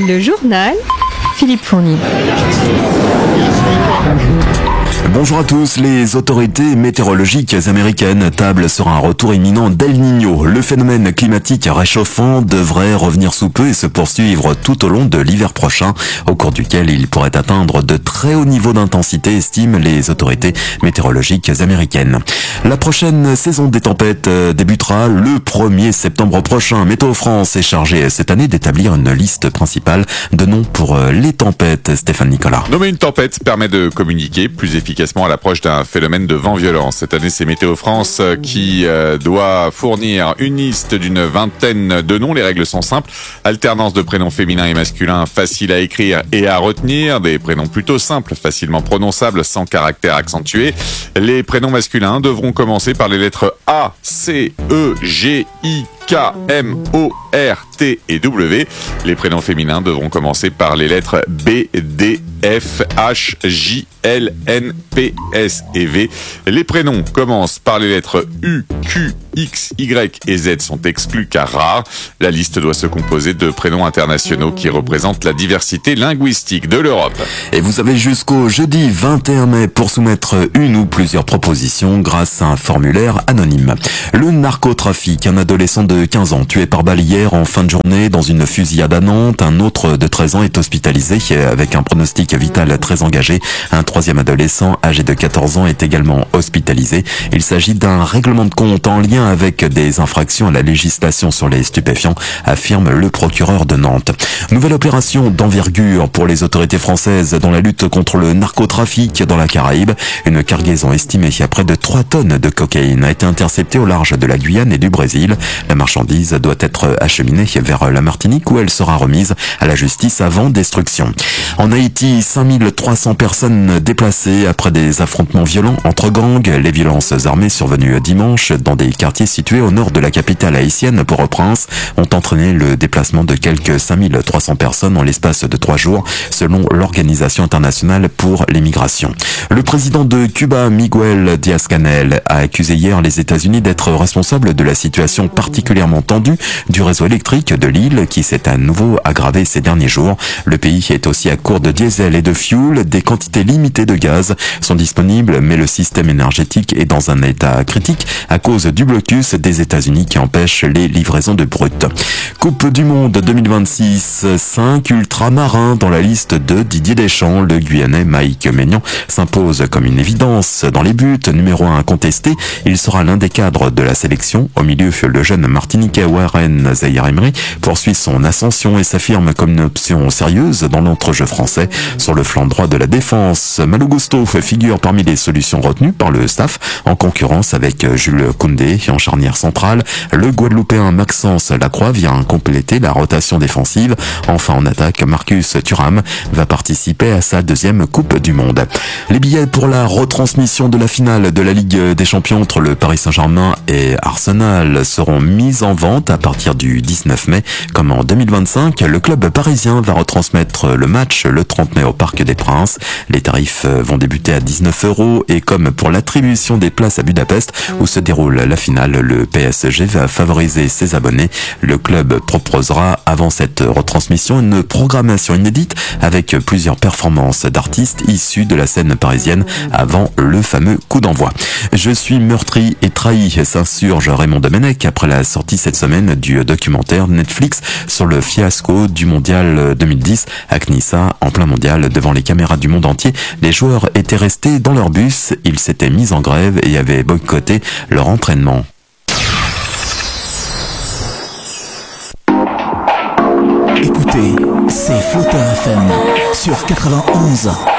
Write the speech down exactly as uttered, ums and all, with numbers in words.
Le journal Philippe Fournier. Bonjour à tous. Les autorités météorologiques américaines tablent sur un retour imminent d'El Niño. Le phénomène climatique réchauffant devrait revenir sous peu et se poursuivre tout au long de l'hiver prochain, au cours duquel il pourrait atteindre de très hauts niveaux d'intensité, estiment les autorités météorologiques américaines. La prochaine saison des tempêtes débutera le premier septembre prochain. Météo France est chargée cette année d'établir une liste principale de noms pour les tempêtes. Stéphane Nicolas. Nommer une tempête permet de communiquer plus efficacement à l'approche d'un phénomène de vent violent. Cette année, c'est Météo France qui euh, doit fournir une liste d'une vingtaine de noms. Les règles sont simples. Alternance de prénoms féminins et masculins faciles à écrire et à retenir. Des prénoms plutôt simples, facilement prononçables, sans caractère accentué. Les prénoms masculins devront commencer par les lettres A, C, E, G, I, K, M, O, R, T et W. Les prénoms féminins devront commencer par les lettres B, D, F, H, J, L, N, P, S et V. Les prénoms commencent par les lettres U, Q, X, Y et Z sont exclus car rares. La liste doit se composer de prénoms internationaux qui représentent la diversité linguistique de l'Europe. Et vous avez jusqu'au jeudi vingt et un mai pour soumettre une ou plusieurs propositions grâce à un formulaire anonyme. Le narcotrafic, un adolescent de quinze ans tué par balle hier en fin de journée dans une fusillade à Nantes. Un autre de treize ans est hospitalisé avec un pronostic vital très engagé. Un troisième adolescent âgé de quatorze ans est également hospitalisé. Il s'agit d'un règlement de compte en lien avec des infractions à la législation sur les stupéfiants, affirme le procureur de Nantes. Nouvelle opération d'envergure pour les autorités françaises dans la lutte contre le narcotrafic dans la Caraïbe. Une cargaison estimée à près de trois tonnes de cocaïne a été interceptée au large de la Guyane et du Brésil. La marchandise doit être acheminée vers la Martinique où elle sera remise à la justice avant destruction. En Haïti, cinq mille trois cents personnes déplacées après des affrontements violents entre gangs. Les violences armées survenues dimanche dans des quartiers situés au nord de la capitale haïtienne, Port-au-Prince, ont entraîné le déplacement de quelques cinq mille trois cents personnes en l'espace de trois jours, selon l'Organisation internationale pour les migrations. Le président de Cuba, Miguel Díaz-Canel, a accusé hier les États-Unis d'être responsables de la situation particulièrement tendue du réseau électrique de l'île qui s'est à nouveau aggravé ces derniers jours. Le pays est aussi à court de diesel et de fuel. Des quantités limitées de gaz sont disponibles, mais le système énergétique est dans un état critique à cause du blocus des États-Unis qui empêche les livraisons de brut. Coupe du Monde deux mille vingt-six, cinq ultramarins dans la liste de Didier Deschamps. Le Guyanais Mike Maignan s'impose comme une évidence dans les buts. Numéro un incontesté, il sera l'un des cadres de la sélection. Au milieu, le jeune Martiniquais Warren Zaïre-Emery poursuit son ascension et s'affirme comme une option sérieuse dans l'entrejeu français. Sur le flanc droit de la défense, Malo Gusto figure parmi les solutions retenues par le staff en concurrence avec Jules Koundé en charnière centrale. Le Guadeloupéen Maxence Lacroix vient compléter la rotation défensive. Enfin en attaque, Marcus Thuram va participer à sa deuxième Coupe du Monde. Les billets pour la retransmission de la finale de la Ligue des Champions entre le Paris Saint-Germain et Arsenal seront mis en vente à partir du dix-neuf mai. Comme en deux mille vingt-cinq, le club parisien va retransmettre le match le trente mai au Parc des Princes. Les tarifs vont débuter à dix-neuf euros et comme pour l'attribution des places à Budapest où se déroule la finale, le P S G va favoriser ses abonnés. Le club proposera avant cette retransmission une programmation inédite avec plusieurs performances d'artistes issus de la scène parisienne avant le fameux coup d'envoi. Je suis meurtri et trahi, s'insurge Raymond Domenech après la sortie cette semaine du documentaire Netflix sur le fiasco du mondial deux mille dix à Knissa, en plein mondial devant les caméras du monde entier. Les joueurs étaient restés dans leur bus, ils s'étaient mis en grève et avaient boycotté leur entraînement. Écoutez, c'est Flotter F M sur quatre-vingt-onze.